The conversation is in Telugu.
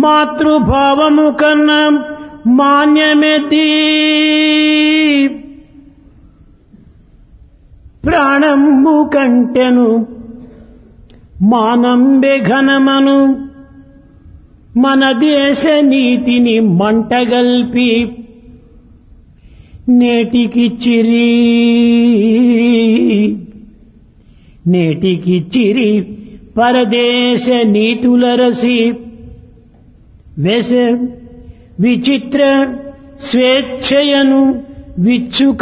మాతృభావము కన్నా మాన్యమెది ప్రాణంబు కంటెను మానంబె ఘనమను మన దేశ నీతిని మంటగల్పి నేటికిచ్చిరి పరదేశ నీతులరసి విచిత్ర స్వేచ్ఛయను విచ్చు